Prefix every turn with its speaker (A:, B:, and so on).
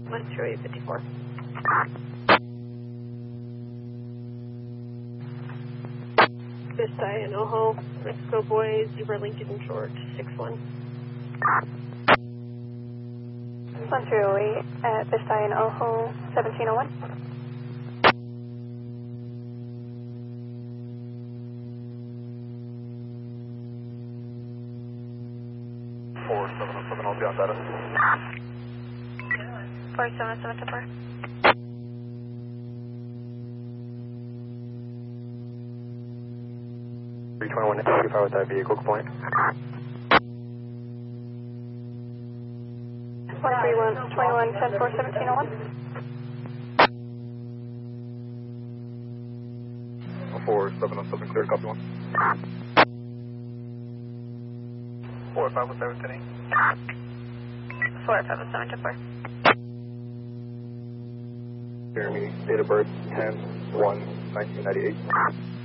A: 12854. Vista in Ojo, Mexico Boy, Zebra Lincoln Short, 61.
B: 1308 at Vista in Ojo, 1701.
C: I'll be on status.
B: 4774.
C: $321 85 with that vehicle complaint.
B: 131 10 4 1701.
C: 4707 clear, copy 1.
B: 4507 today. 45724.
C: Jeremy, date of birth 10/1/1998.